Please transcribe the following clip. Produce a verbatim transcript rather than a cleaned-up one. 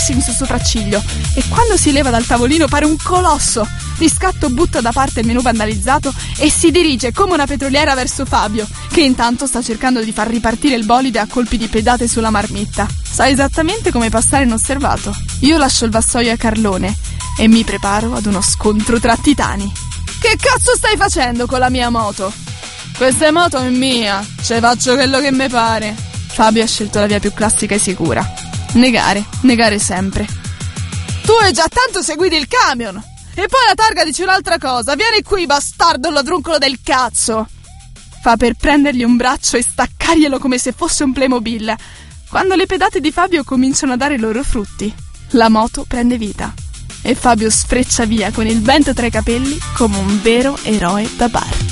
piercing sul sopracciglio e quando si leva dal tavolino pare un colosso. Di scatto butta da parte il menù vandalizzato e si dirige come una petroliera verso Fabio, che intanto sta cercando di far ripartire il bolide a colpi di pedate sulla marmitta. Sa esattamente come passare inosservato. Io lascio il vassoio a Carlone e mi preparo ad uno scontro tra titani. Che cazzo stai facendo con la mia moto? Questa moto è mia, ce faccio quello che mi pare. Fabio ha scelto la via più classica e sicura. Negare, negare sempre. Tu hai già tanto seguito il camion! E poi la targa dice un'altra cosa. Vieni qui, bastardo ladruncolo del cazzo! Fa per prendergli un braccio e staccarglielo come se fosse un Playmobil. Quando le pedate di Fabio cominciano a dare i loro frutti, la moto prende vita e Fabio sfreccia via con il vento tra i capelli come un vero eroe da bar.